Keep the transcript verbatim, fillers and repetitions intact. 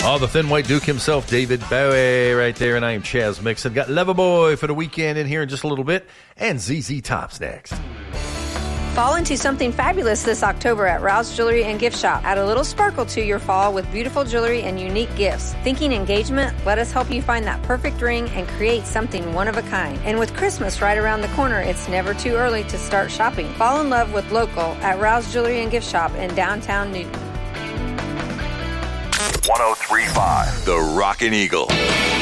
Oh, the thin white Duke himself, David Bowie, right there. And I am Chaz Mixon. Got Loverboy for the weekend in here in just a little bit. And Z Z Top's next. Fall into something fabulous this October at Rouse Jewelry and Gift Shop. Add a little sparkle to your fall with beautiful jewelry and unique gifts. Thinking engagement? Let us help you find that perfect ring and create something one of a kind. And with Christmas right around the corner, it's never too early to start shopping. Fall in love with local at Rouse Jewelry and Gift Shop in downtown Newton. one oh three point five The Rockin' Eagle.